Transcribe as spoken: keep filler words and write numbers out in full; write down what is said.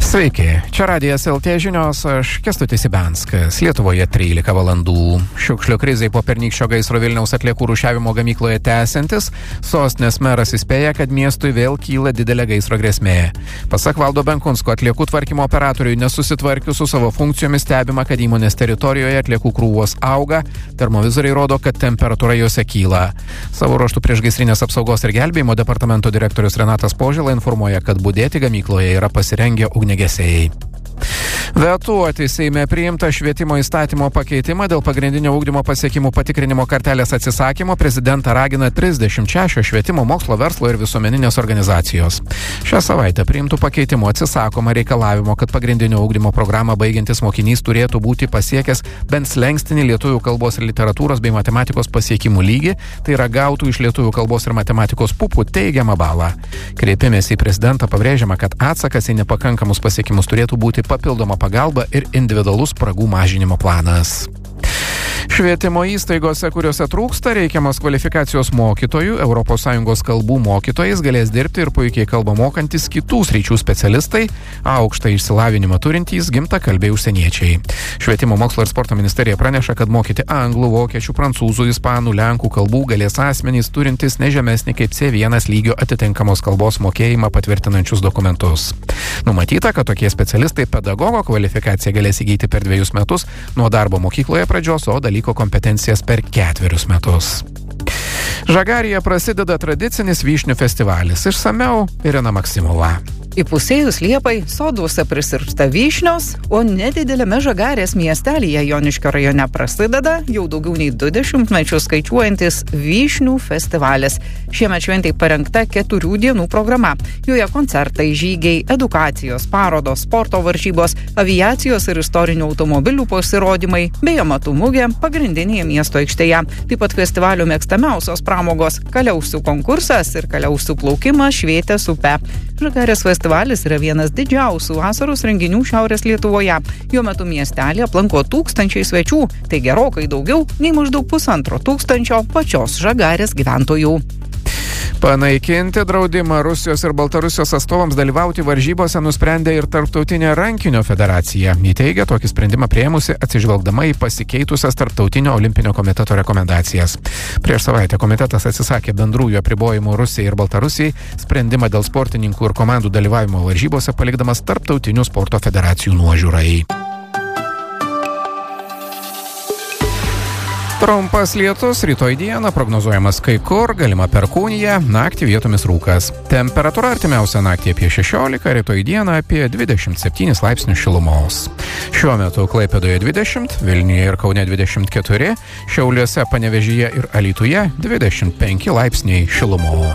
Sveiki, čia Radijas L T žinios, aš Kęstutis Ibianskas. Lietuvoje trylika valandų. Šiukšlių krizai po pernykščio gaisro Vilniaus atliekų rūšiavimo gamykloje tęsiantis, sostinės meras įspėja, kad miestui vėl kyla didelė gaisro grėsmė. Pasak Valdo Benkunsko, atliekų tvarkymo operatoriui nesusitvarkius su savo funkcijomis stebima, kad įmonės teritorijoje atliekų krūvos auga, termovizoriai rodo, kad temperatūra juose kyla. Savo ruožtų priešgaisrinės apsaugos ir gelbėjimo departamento direktorius Renatas Požėla informuoja, kad budėti gamykloje yra pasirengę ugniagesiai. Vetuoti Seime priimtą švietimo įstatymo pakeitimą dėl pagrindinio ugdymo pasiekimų patikrinimo kartelės atsisakymo prezidentą ragina trisdešimt šešios švietimo, mokslo, verslo ir visuomeninės organizacijos. Šią savaitę priimtų pakeitimų atsisakoma reikalavimo, kad pagrindinio ugdymo programą baigiantis mokinys turėtų būti pasiekęs bent slenkstinį lietuvių kalbos ir literatūros bei matematikos pasiekimų lygį, tai yra gautų iš lietuvių kalbos ir matematikos pupų teigiamą balą. Kreipimėsi į prezidentą pabrėžiama, kad atsakas į nepakankamus pasiekimus turėtų būti papildoma pagalba ir individualus spragų mažinimo planas. Švietimo įstaigose, kuriuose trūksta reikiamos kvalifikacijos mokytojų, Europos Sąjungos kalbų mokytojais galės dirbti ir puikiai kalbą mokantis kitų sričių specialistai, aukštą išsilavinimą turintys gimtakalbiai užsieniečiai. Švietimo, mokslo ir sporto ministerija praneša, kad mokyti anglų, vokiečių, prancūzų, ispanų, lenkų kalbų galės asmenys turintys nežemesnį kaip C vienas lygio atitinkamos kalbos mokėjimą patvirtinančius dokumentus. Numatyta, kad tokie specialistai pedagogo kvalifikaciją galės įgyti per dviejus metus nuo darbo mokykloje pradžios, o dalyko kompetencijas per ketverius metus. Žagarėje prasideda tradicinis vyšnių festivalis. Išsamiau Irena Maksimova. Įpusėjus liepai soduose prisirpsta vyšnios, o nedidelėme Žagarės miestelyje Joniškio rajone prasideda jau daugiau nei du dešimtmečius skaičiuojantis vyšnių festivalis. Šiemet šventei parengta keturių dienų programa. Joje koncertai, žygiai, edukacijos, parodos, sporto varžybos, aviacijos ir istorinių automobilių pasirodymai, bei amatų mugė pagrindinėje miesto aikštėje. Taip pat festivalio mėgstamiausios pramogos – kaliausių konkursas ir kaliausių plaukimas Švietės upe. Žagarės festivalis yra vienas didžiausių vasaros renginių Šiaurės Lietuvoje. Jo metu miestelį aplanko tūkstančiai svečių, tai gerokai daugiau nei maždaug pusantro tūkstančio pačios Žagarės gyventojų. Panaikinti draudimą Rusijos ir Baltarusijos atstovams dalyvauti varžybose nusprendė ir Tarptautinė rankinio federacija. Ji teigia tokį sprendimą priėmusi atsižvelgdama į pasikeitusias Tarptautinio olimpinio komiteto rekomendacijas. Prieš savaitę komitetas atsisakė bendrųjų apribojimų Rusijai ir Baltarusijai, sprendimą dėl sportininkų ir komandų dalyvavimo varžybose palikdamas Tarptautinių sporto federacijų nuožiūrai. Trumpas lietus, rytoj dieną prognozuojamas kai kur, galima perkūnija, naktį vietomis rūkas. Temperatūra artimiausią naktį apie šešiolika, rytoj dieną apie dvidešimt septynis laipsnius šilumos. Šiuo metu Klaipėdoje dvidešimt, Vilniuje ir Kaune dvidešimt keturi, Šiauliuose, Panevėžyje ir Alytuje dvidešimt penki laipsniai šilumos.